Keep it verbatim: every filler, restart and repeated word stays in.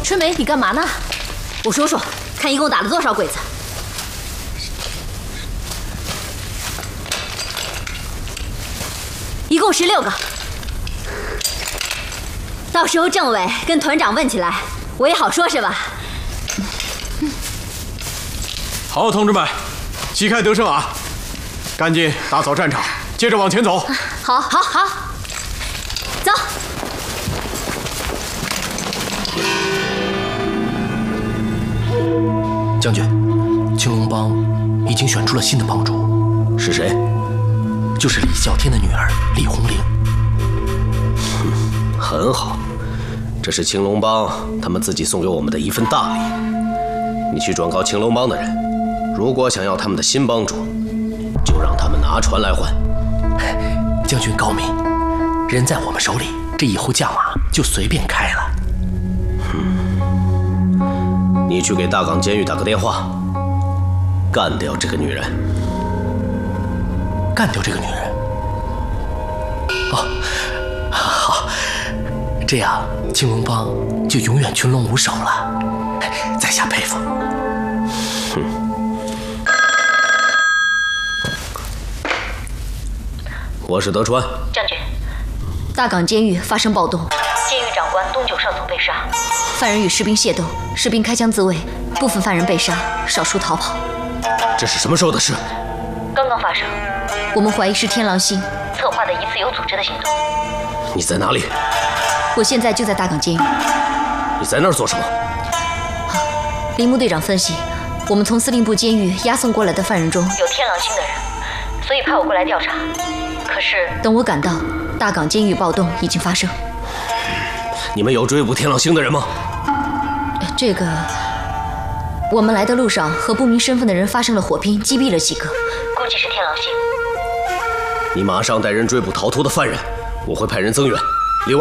春梅，你干嘛呢？我说说，看一共打了多少鬼子？一共十六个。到时候政委跟团长问起来，我也好说是吧？ 好，同志们，旗开得胜啊！赶紧打扫战场，接着往前走。 好，好，好，走。 将军，青龙帮已经选出了新的帮主， 是谁？ 就是李啸天的女儿李红玲。 哼，很好，这是青龙帮他们自己送给我们的一份大礼。你去转告青龙帮的人，如果想要他们的新帮主，就让他们拿船来换。 将军高明，人在我们手里，这以后价码就随便开了。 嗯，你去给大港监狱打个电话，干掉这个女人。 干掉这个女人？哦，好，这样青龙帮就永远群龙无首了。在下佩服。 哼。我是德川将军。大港监狱发生暴动， 监狱长官东九少总被杀， 犯人与士兵械斗，士兵开枪自卫，部分犯人被杀，少数逃跑。 这是什么时候的事？ 刚刚发生。 我们怀疑是天狼星策划的一次有组织的行动。 你在哪里？ 我现在就在大港监狱。 你在那儿做什么？ 铃木队长分析，我们从司令部监狱押送过来的犯人中有天狼星的人，所以派我过来调查。可是等我赶到，大港监狱暴动已经发生。 你们有追捕天狼星的人吗？ 这个，我们来的路上和不明身份的人发生了火拼，击毙了几个， 估计是天狼星。 你马上带人追捕逃脱的犯人，我会派人增援。